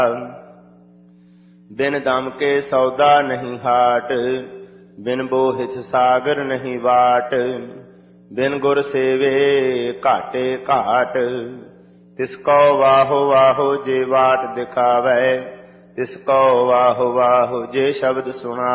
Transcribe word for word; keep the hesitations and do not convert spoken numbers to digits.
बिन दम के सौदा नहीं हाट, बिन बोहित सागर नहीं बाट। बिन गुर सेवे घाटे घाट, तिसको वाहो वाहो जे बाट दिखावै। तिसको वाहो वाहो जे शब्द सुना।